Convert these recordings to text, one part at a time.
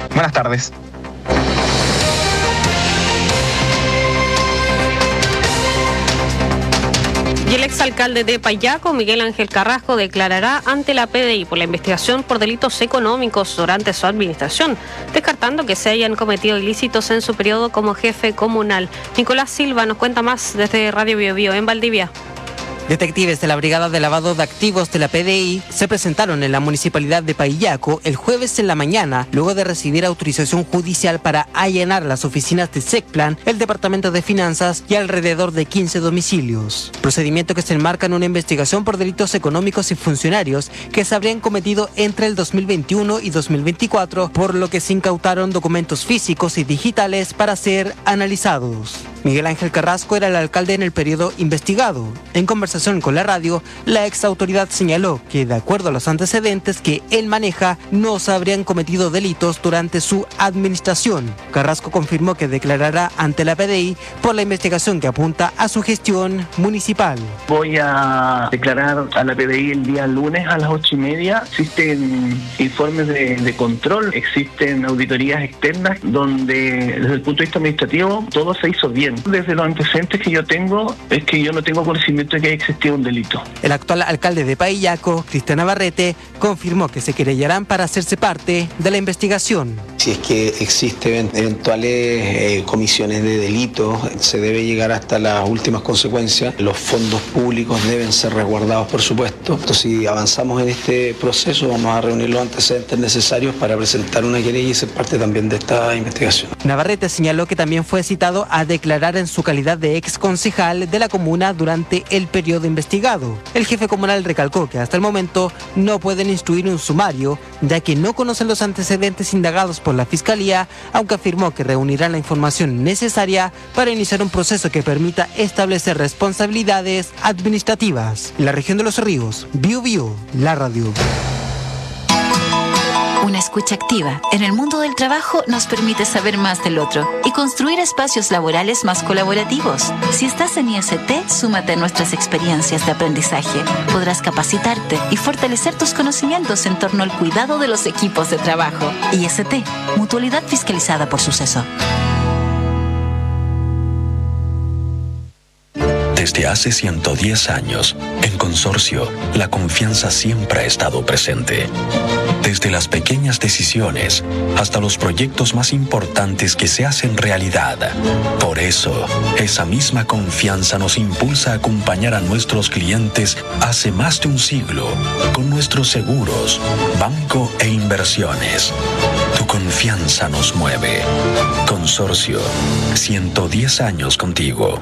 Buenas tardes. Y el exalcalde de Payaco, Miguel Ángel Carrasco, declarará ante la PDI por la investigación por delitos económicos durante su administración, descartando que se hayan cometido ilícitos en su periodo como jefe comunal. Nicolás Silva nos cuenta más desde Radio Bio Bio en Valdivia. Detectives de la Brigada de Lavado de Activos de la PDI se presentaron en la municipalidad de Payaco el jueves en la mañana, luego de recibir autorización judicial para allanar las oficinas de SECPLAN, el Departamento de Finanzas y alrededor de 15 domicilios. Procedimiento que se enmarca en una investigación por delitos económicos y funcionarios que se habrían cometido entre el 2021 y 2024, por lo que se incautaron documentos físicos y digitales para ser analizados. Miguel Ángel Carrasco era el alcalde en el periodo investigado. En conversación con la radio, la ex autoridad señaló que, de acuerdo a los antecedentes que él maneja, no se habrían cometido delitos durante su administración. Carrasco confirmó que declarará ante la PDI por la investigación que apunta a su gestión municipal. Voy a declarar a la PDI el día lunes a las 8:30. Existen informes de control, existen auditorías externas donde, desde el punto de vista administrativo, todo se hizo bien. Desde los antecedentes que yo tengo, es que yo no tengo conocimiento de que haya existido un delito. El actual alcalde de Payaco, Cristian Navarrete, confirmó que se querellarán para hacerse parte de la investigación. Si es que existen eventuales comisiones de delitos, se debe llegar hasta las últimas consecuencias. Los fondos públicos deben ser resguardados, por supuesto. Entonces, si avanzamos en este proceso, vamos a reunir los antecedentes necesarios para presentar una querella y ser parte también de esta investigación. Navarrete señaló que también fue citado a declarar en su calidad de ex concejal de la comuna durante el periodo investigado. El jefe comunal recalcó que hasta el momento no pueden instruir un sumario, ya que no conocen los antecedentes indagados por la Fiscalía, aunque afirmó que reunirán la información necesaria para iniciar un proceso que permita establecer responsabilidades administrativas. En la región de Los Ríos, Bio Bio, la radio. Una escucha activa en el mundo del trabajo nos permite saber más del otro y construir espacios laborales más colaborativos. Si estás en IST, súmate a nuestras experiencias de aprendizaje. Podrás capacitarte y fortalecer tus conocimientos en torno al cuidado de los equipos de trabajo. IST, Mutualidad Fiscalizada por Suceso. Desde hace 110 años, en Consorcio, la confianza siempre ha estado presente. Desde las pequeñas decisiones hasta los proyectos más importantes que se hacen realidad. Por eso, esa misma confianza nos impulsa a acompañar a nuestros clientes hace más de un siglo con nuestros seguros, banco e inversiones. Tu confianza nos mueve. Consorcio, 110 años contigo.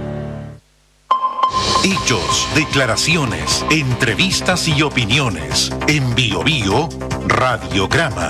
Hechos, declaraciones, entrevistas y opiniones. En Bio Bio, Radiograma.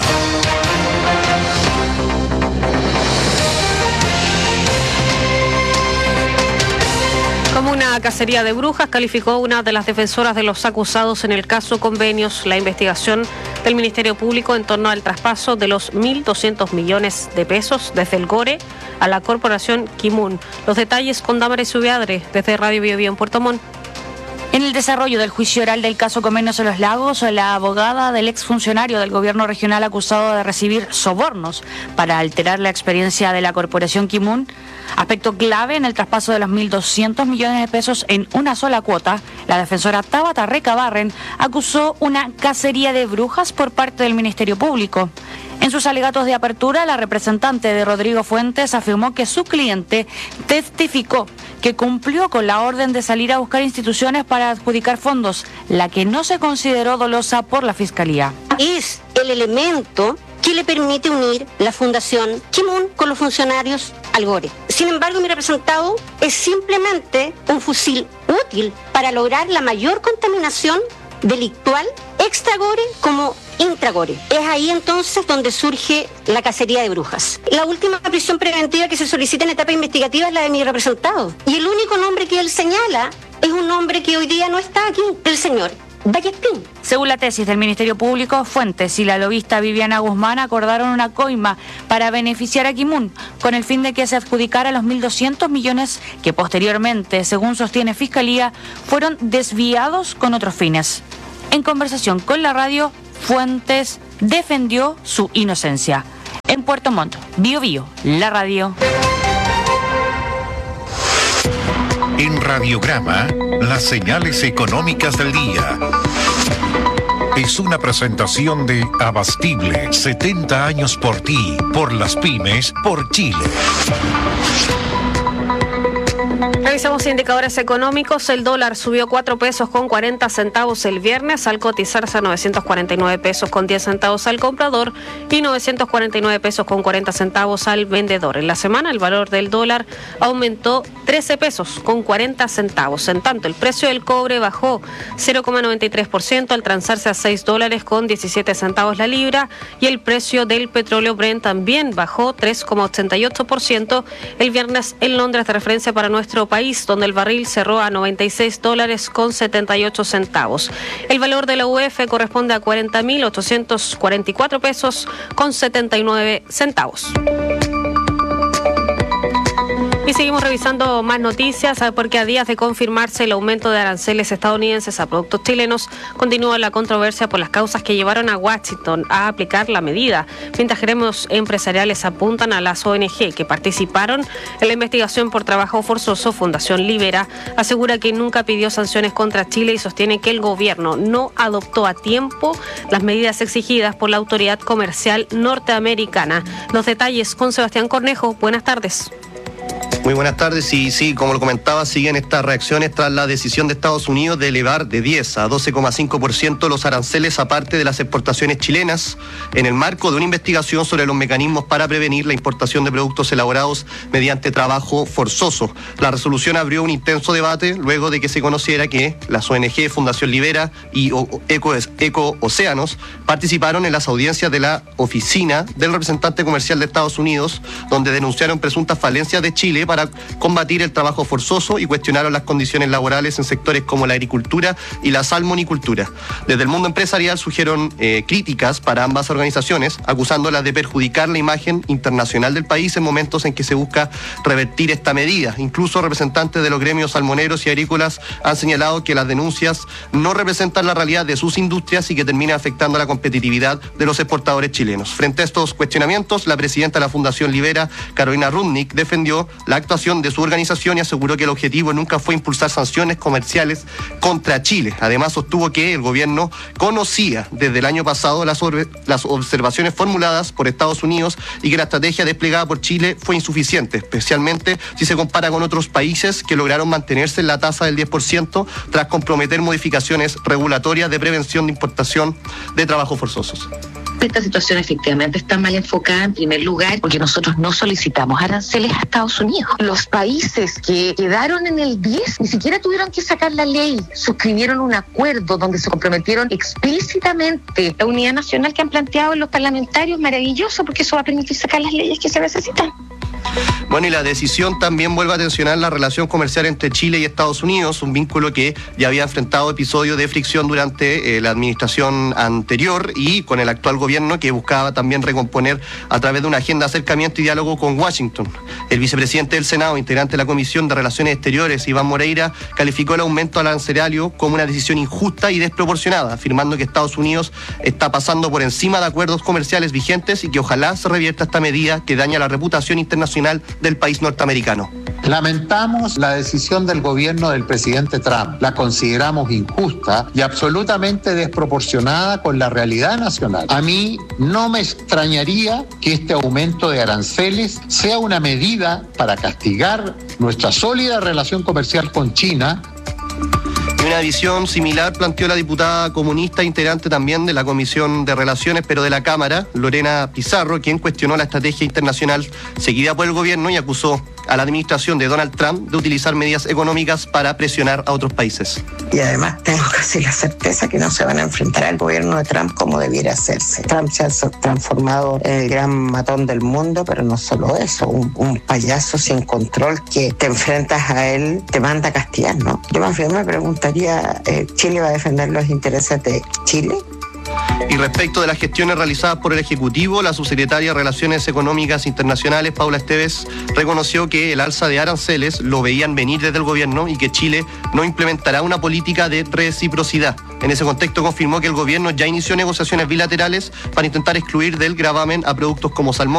Como una cacería de brujas, calificó una de las defensoras de los acusados en el caso Convenios la investigación del Ministerio Público en torno al traspaso de los 1.200 millones de pesos desde el GORE a la Corporación Kimun. Los detalles con Damaris Ubiadre desde Radio Bio Bio en Puerto Montt. En el desarrollo del juicio oral del caso Convenios en los Lagos, la abogada del exfuncionario del gobierno regional acusado de recibir sobornos para alterar la experiencia de la Corporación Kimun, aspecto clave en el traspaso de los 1.200 millones de pesos en una sola cuota, la defensora Tabata Recabarren acusó una cacería de brujas por parte del Ministerio Público. En sus alegatos de apertura, la representante de Rodrigo Fuentes afirmó que su cliente testificó que cumplió con la orden de salir a buscar instituciones para adjudicar fondos, la que no se consideró dolosa por la Fiscalía. Es el elemento que le permite unir la Fundación Kimun con los funcionarios al GORE. Sin embargo, mi representado es simplemente un fusil útil para lograr la mayor contaminación delictual extra-GORE como intra-GORE. Es ahí entonces donde surge la cacería de brujas. La última prisión preventiva que se solicita en etapa investigativa es la de mi representado. Y el único nombre que él señala es un nombre que hoy día no está aquí, el señor Vallespín. Según la tesis del Ministerio Público, Fuentes y la lobista Viviana Guzmán acordaron una coima para beneficiar a Kimun, con el fin de que se adjudicara los 1.200 millones que posteriormente, según sostiene Fiscalía, fueron desviados con otros fines. En conversación con la radio, Fuentes defendió su inocencia. Puerto Montt. Bio Bio, la radio. En Radiograma, las señales económicas del día. Es una presentación de Abastible, 70 años por ti, por las pymes, por Chile. Revisamos indicadores económicos. El dólar subió 4 pesos con 40 centavos el viernes al cotizarse a 949 pesos con 10 centavos al comprador y 949 pesos con 40 centavos al vendedor. En la semana el valor del dólar aumentó 13 pesos con 40 centavos. En tanto, el precio del cobre bajó 0,93% al transarse a $6 con 17 centavos la libra y el precio del petróleo Brent también bajó 3,88% el viernes en Londres, de referencia para nuestro país, donde el barril cerró a $96 con 78 centavos. El valor de la UF corresponde a 40.844 pesos con 79 centavos. Y seguimos revisando más noticias, porque a días de confirmarse el aumento de aranceles estadounidenses a productos chilenos, continúa la controversia por las causas que llevaron a Washington a aplicar la medida, mientras gremios empresariales apuntan a las ONG que participaron en la investigación por trabajo forzoso. Fundación Libera asegura que nunca pidió sanciones contra Chile y sostiene que el gobierno no adoptó a tiempo las medidas exigidas por la autoridad comercial norteamericana. Los detalles con Sebastián Cornejo. Buenas tardes. Muy buenas tardes. Y sí, como lo comentaba, siguen estas reacciones tras la decisión de Estados Unidos de elevar de 10 a 12,5% los aranceles aparte de las exportaciones chilenas, en el marco de una investigación sobre los mecanismos para prevenir la importación de productos elaborados mediante trabajo forzoso. La resolución abrió un intenso debate luego de que se conociera que las ONG Fundación Libera y Eco Océanos participaron en las audiencias de la oficina del representante comercial de Estados Unidos, donde denunciaron presuntas falencias de Chile para combatir el trabajo forzoso y cuestionaron las condiciones laborales en sectores como la agricultura y la salmonicultura. Desde el mundo empresarial surgieron críticas para ambas organizaciones, acusándolas de perjudicar la imagen internacional del país en momentos en que se busca revertir esta medida. Incluso representantes de los gremios salmoneros y agrícolas han señalado que las denuncias no representan la realidad de sus industrias y que terminan afectando la competitividad de los exportadores chilenos. Frente a estos cuestionamientos, la presidenta de la Fundación Libera, Carolina Rudnick, defendió la actuación de su organización y aseguró que el objetivo nunca fue impulsar sanciones comerciales contra Chile. Además, sostuvo que el gobierno conocía desde el año pasado las observaciones formuladas por Estados Unidos y que la estrategia desplegada por Chile fue insuficiente, especialmente si se compara con otros países que lograron mantenerse en la tasa del 10% tras comprometer modificaciones regulatorias de prevención de importación de trabajos forzosos. Esta situación efectivamente está mal enfocada, en primer lugar, porque nosotros no solicitamos aranceles a Estados Unidos. Los países que quedaron en el 10 ni siquiera tuvieron que sacar la ley, suscribieron un acuerdo donde se comprometieron explícitamente. La unidad nacional que han planteado los parlamentarios, maravilloso, porque eso va a permitir sacar las leyes que se necesitan. Bueno, y la decisión también vuelve a tensionar la relación comercial entre Chile y Estados Unidos, un vínculo que ya había enfrentado episodios de fricción durante la administración anterior y con el actual gobierno, que buscaba también recomponer a través de una agenda de acercamiento y diálogo con Washington. El vicepresidente del Senado, integrante de la Comisión de Relaciones Exteriores, Iván Moreira, calificó el aumento arancelario como una decisión injusta y desproporcionada, afirmando que Estados Unidos está pasando por encima de acuerdos comerciales vigentes y que ojalá se revierta esta medida que daña la reputación internacional del país norteamericano. Lamentamos la decisión del gobierno del presidente Trump. La consideramos injusta y absolutamente desproporcionada con la realidad nacional. A mí no me extrañaría que este aumento de aranceles sea una medida para castigar nuestra sólida relación comercial con China. Una visión similar planteó la diputada comunista, integrante también de la Comisión de Relaciones, pero de la Cámara, Lorena Pizarro, quien cuestionó la estrategia internacional seguida por el gobierno y acusó a la administración de Donald Trump de utilizar medidas económicas para presionar a otros países. Y además tengo casi la certeza que no se van a enfrentar al gobierno de Trump como debiera hacerse. Trump se ha transformado en el gran matón del mundo, pero no solo eso, un payaso sin control que te enfrentas a él, te manda a castigar, ¿no? Yo más bien me preguntaría, ¿Chile va a defender los intereses de Chile? Y respecto de las gestiones realizadas por el Ejecutivo, la subsecretaria de Relaciones Económicas Internacionales, Paula Esteves, reconoció que el alza de aranceles lo veían venir desde el gobierno y que Chile no implementará una política de reciprocidad. En ese contexto confirmó que el gobierno ya inició negociaciones bilaterales para intentar excluir del gravamen a productos como salmón